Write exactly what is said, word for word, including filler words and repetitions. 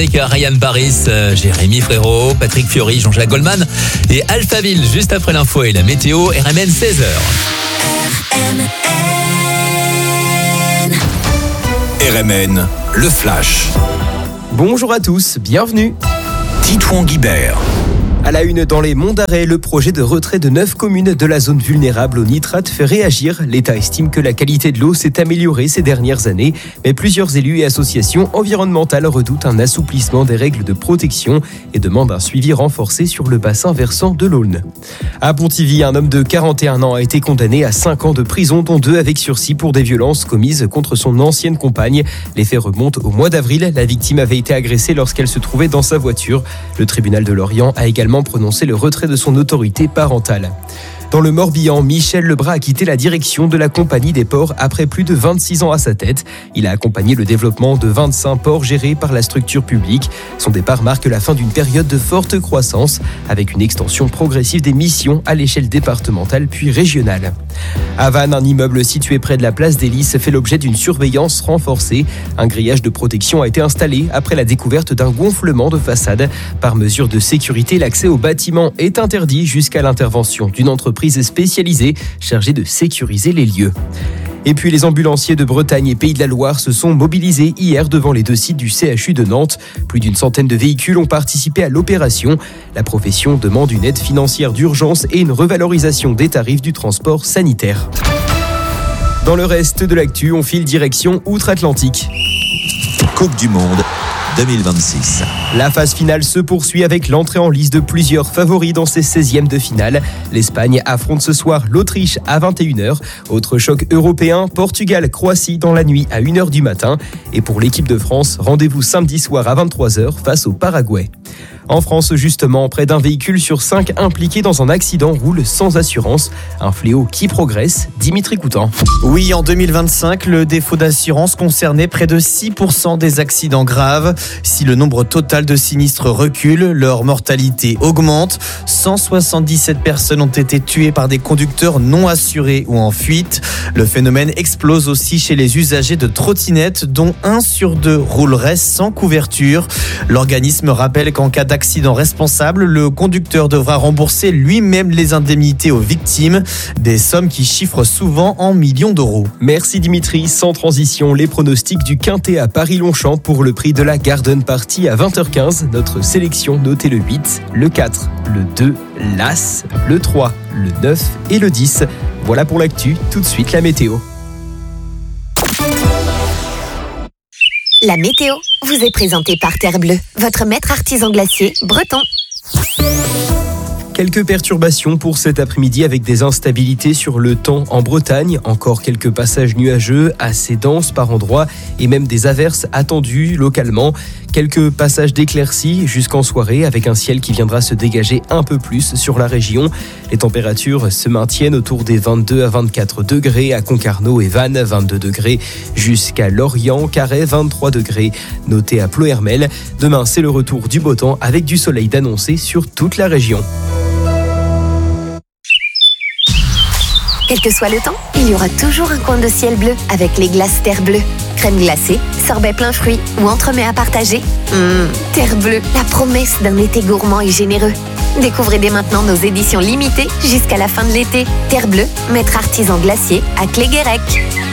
Avec Ryan Paris, euh, Jérémy Frérot, Patrick Fiori, Jean-Jacques Goldman et Alphaville juste après l'info et la météo. R M N seize heures. R M N, le flash. Bonjour à tous, bienvenue. Titouan Guibert. À la une dans les Monts d'Arrée, le projet de retrait de neuf communes de la zone vulnérable au nitrate fait réagir. L'État estime que la qualité de l'eau s'est améliorée ces dernières années, mais plusieurs élus et associations environnementales redoutent un assouplissement des règles de protection et demandent un suivi renforcé sur le bassin versant de l'Aulne. À Pontivy, un homme de quarante et un ans a été condamné à cinq ans de prison, dont deux avec sursis pour des violences commises contre son ancienne compagne. Les faits remontent au mois d'avril. La victime avait été agressée lorsqu'elle se trouvait dans sa voiture. Le tribunal de Lorient a également prononcé le retrait de son autorité parentale. Dans le Morbihan, Michel Lebras a quitté la direction de la Compagnie des ports après plus de vingt-six ans à sa tête. Il a accompagné le développement de vingt-cinq ports gérés par la structure publique. Son départ marque la fin d'une période de forte croissance, avec une extension progressive des missions à l'échelle départementale puis régionale. À Vannes, un immeuble situé près de la place des Lys fait l'objet d'une surveillance renforcée. Un grillage de protection a été installé après la découverte d'un gonflement de façade. Par mesure de sécurité, l'accès au bâtiment est interdit jusqu'à l'intervention d'une entreprise spécialisée chargée de sécuriser les lieux. Et puis les ambulanciers de Bretagne et Pays de la Loire se sont mobilisés hier devant les deux sites du C H U de Nantes. Plus d'une centaine de véhicules ont participé à l'opération. La profession demande une aide financière d'urgence et une revalorisation des tarifs du transport sanitaire. Dans le reste de l'actu, on file direction outre-Atlantique. Coupe du Monde deux mille vingt-six. La phase finale se poursuit avec l'entrée en lice de plusieurs favoris dans ces seizièmes de finale. L'Espagne affronte ce soir l'Autriche à vingt et une heures. Autre choc européen, Portugal-Croatie dans la nuit à une heure du matin. Et pour l'équipe de France, rendez-vous samedi soir à vingt-trois heures face au Paraguay. En France, justement, près d'un véhicule sur cinq impliqué dans un accident roule sans assurance. Un fléau qui progresse. Dimitri Coutan. Oui, en deux mille vingt-cinq, le défaut d'assurance concernait près de six pour cent des accidents graves. Si le nombre total de sinistres recule, leur mortalité augmente. cent soixante-dix-sept personnes ont été tuées par des conducteurs non assurés ou en fuite. Le phénomène explose aussi chez les usagers de trottinettes, dont un sur deux roulerait sans couverture. L'organisme rappelle qu'en cas d'accident responsable, le conducteur devra rembourser lui-même les indemnités aux victimes, des sommes qui chiffrent souvent en millions d'euros. Merci Dimitri. Sans transition, les pronostics du Quintet à Paris-Longchamp pour le prix de la Garden Party à vingt heures quinze. Notre sélection, notez le huit, le quatre, le deux, l'As, le trois, le neuf et le dix. Voilà pour l'actu. Tout de suite, la météo. La météo vous est présentée par Terre Bleue, votre maître artisan glacier breton. Quelques perturbations pour cet après-midi avec des instabilités sur le temps en Bretagne. Encore quelques passages nuageux assez denses par endroits et même des averses attendues localement. Quelques passages d'éclaircies jusqu'en soirée avec un ciel qui viendra se dégager un peu plus sur la région. Les températures se maintiennent autour des vingt-deux à vingt-quatre degrés à Concarneau et Vannes, vingt-deux degrés jusqu'à Lorient, Carhaix, vingt-trois degrés. Notez à Ploërmel. Demain, c'est le retour du beau temps avec du soleil d'annoncer sur toute la région. Quel que soit le temps, il y aura toujours un coin de ciel bleu avec les glaces Terre Bleue. Crème glacée, sorbet plein fruits ou entremets à partager. Mmh, Terre Bleue, la promesse d'un été gourmand et généreux. Découvrez dès maintenant nos éditions limitées jusqu'à la fin de l'été. Terre Bleue, maître artisan glacier à Cléguérec.